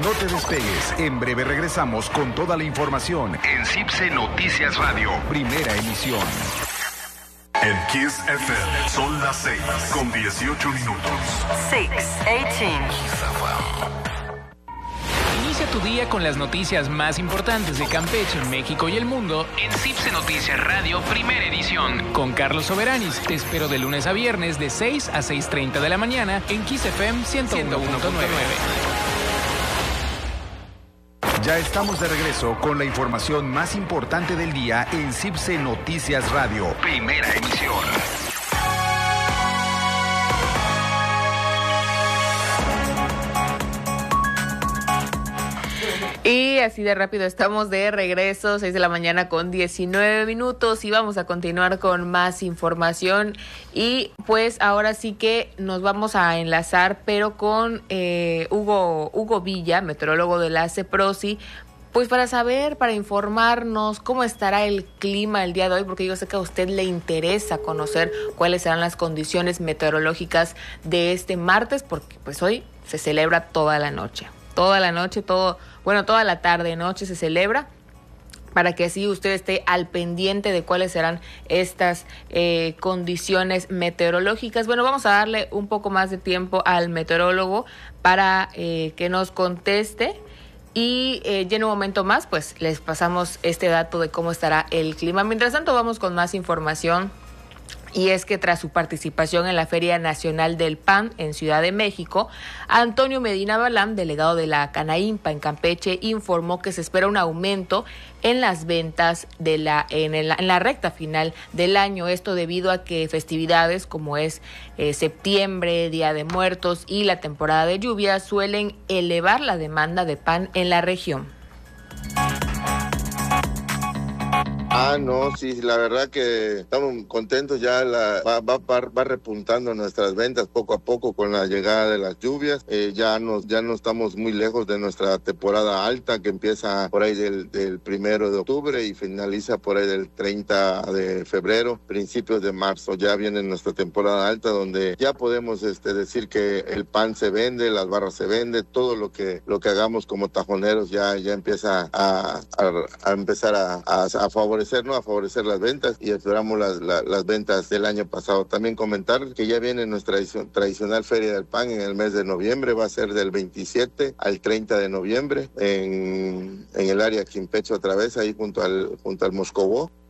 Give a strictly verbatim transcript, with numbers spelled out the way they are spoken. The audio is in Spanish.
No te despegues, en breve regresamos con toda la información en CIPSE Noticias Radio, primera emisión. En Kiss F M son las seis con dieciocho minutos. seis, dieciocho. Inicia tu día con las noticias más importantes de Campeche, México y el mundo en CIPSE Noticias Radio, primera edición. Con Carlos Soberanis, te espero de lunes a viernes de seis a seis treinta de la mañana en Kiss F M ciento uno punto nueve. Ya estamos de regreso con la información más importante del día en CIPSE Noticias Radio, primera emisión. Y así de rápido estamos de regreso, seis de la mañana con diecinueve minutos, y vamos a continuar con más información. Y pues ahora sí que nos vamos a enlazar, pero con eh, Hugo, Hugo Villa, meteorólogo de la CEPROSI, pues para saber, para informarnos cómo estará el clima el día de hoy, porque yo sé que a usted le interesa conocer cuáles serán las condiciones meteorológicas de este martes, porque pues hoy se celebra toda la noche. Toda la noche, todo, bueno, toda la tarde, noche se celebra, para que así usted esté al pendiente de cuáles serán estas eh, condiciones meteorológicas. Bueno, vamos a darle un poco más de tiempo al meteorólogo para eh, que nos conteste. Y eh, ya en un momento más, pues les pasamos este dato de cómo estará el clima. Mientras tanto, vamos con más información. Y es que tras su participación en la Feria Nacional del Pan en Ciudad de México, Antonio Medina Balam, delegado de la Canaimpa en Campeche, informó que se espera un aumento en las ventas de la en, el, en la recta final del año. Esto debido a que festividades como es eh, septiembre, Día de Muertos y la temporada de lluvias suelen elevar la demanda de pan en la región. Ah, no, sí, la verdad que estamos contentos, ya la, va, va, va repuntando nuestras ventas poco a poco con la llegada de las lluvias. Eh, ya, nos, ya no estamos muy lejos de nuestra temporada alta, que empieza por ahí del, del primero de octubre y finaliza por ahí del treinta de febrero, principios de marzo. Ya viene nuestra temporada alta, donde ya podemos este, decir que el pan se vende, las barras se vende, todo lo que, lo que hagamos como tajoneros ya, ya empieza a, a, a empezar a, a, a favorecer ¿no? a favorecer las ventas, y esperamos las, las, las ventas del año pasado. También comentar que ya viene nuestra tradicional Feria del Pan en el mes de noviembre, va a ser del veintisiete al treinta de noviembre en, en el área Quimpecho otra vez, ahí junto al, junto al Moscobó.